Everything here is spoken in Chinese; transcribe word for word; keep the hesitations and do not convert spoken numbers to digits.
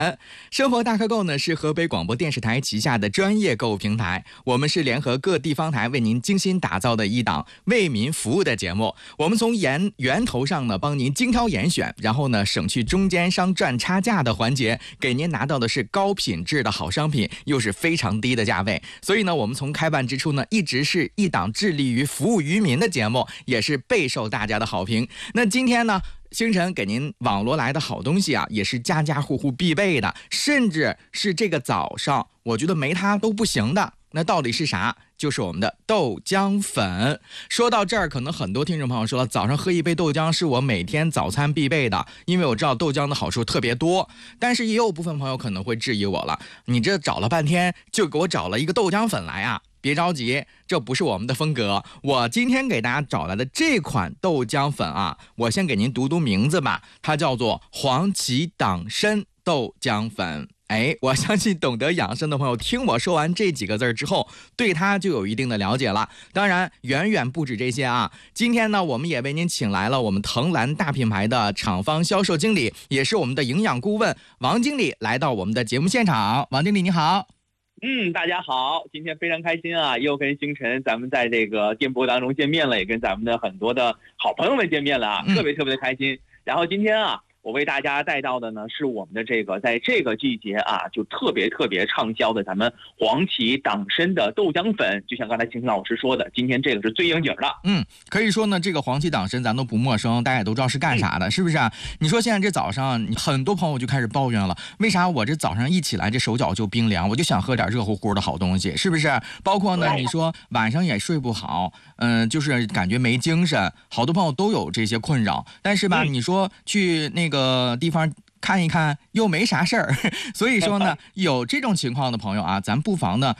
生活大客购呢是河北广播电视台旗下的专业购物平台，我们是联合各地方台为您精心打造的一档为民服务的节目。我们从源源头上呢帮您精挑严选，然后呢省去中间商赚差价的环节，给您拿到的是高品质的好商品，又是非常低的价位。所以呢，我们从开办之初呢，一直是一档致力于服务于民的节目，也是备受大家的好评。那今天呢，星辰给您网罗来的好东西啊，也是家家户户必备的，甚至是这个早上我觉得没它都不行的。那到底是啥？就是我们的豆浆粉。说到这儿，可能很多听众朋友说了，早上喝一杯豆浆是我每天早餐必备的，因为我知道豆浆的好处特别多。但是也有部分朋友可能会质疑我了，你这找了半天就给我找了一个豆浆粉来啊？别着急，这不是我们的风格。我今天给大家找来的这款豆浆粉啊，我先给您读读名字吧，它叫做黄芪党参豆浆粉。哎，我相信懂得养生的朋友听我说完这几个字之后，对它就有一定的了解了。当然远远不止这些啊，今天呢我们也为您请来了我们藤兰大品牌的厂方销售经理，也是我们的营养顾问王经理来到我们的节目现场。王经理你好。 嗯，大家好，今天非常开心啊，又跟星辰咱们在这个电波当中见面了，也跟咱们的很多的好朋友们见面了啊，特别特别的开心。然后今天啊，我为大家带到的呢是我们的这个在这个季节啊就特别特别畅销的咱们黄芪党参的豆浆粉，就像刚才星辰老师说的，今天这个是最应景的。 嗯，可以说呢这个黄芪党参咱都不陌生，大家也都知道是干啥的，嗯、是不是啊？你说现在这早上很多朋友就开始抱怨了，为啥我这早上一起来这手脚就冰凉，我就想喝点热乎乎的好东西，是不是？包括呢你说晚上也睡不好，嗯、呃，就是感觉没精神，好多朋友都有这些困扰，但是吧、嗯、你说去那个地方看一看又没啥事儿，所以说呢，有这种情况的朋友啊，咱不妨呢